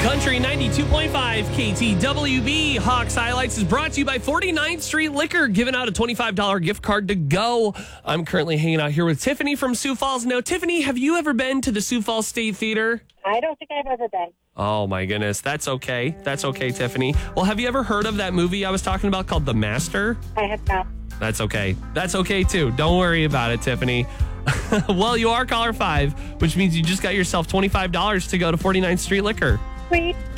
Country 92.5 KTWB Hawks Highlights is brought to you by 49th Street Liquor, giving out a $25 gift card to go. I'm currently hanging out here with Tiffany from Sioux Falls. Now, Tiffany, have you ever been to the Sioux Falls State Theater? I don't think I've ever been. Oh, my goodness. That's okay. That's okay, Tiffany. Well, have you ever heard of that movie I was talking about called The Master? I have not. That's okay. That's okay, too. Don't worry about it, Tiffany. Well, you are caller 5, which means you just got yourself $25 to go to 49th Street Liquor. Sweet.